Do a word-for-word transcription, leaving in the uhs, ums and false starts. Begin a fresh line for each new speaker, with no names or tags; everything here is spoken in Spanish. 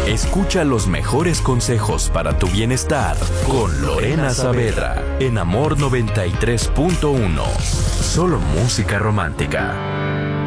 Escucha los mejores consejos para tu bienestar con Lorena Saavedra en Amor noventa y tres punto uno. Solo música romántica.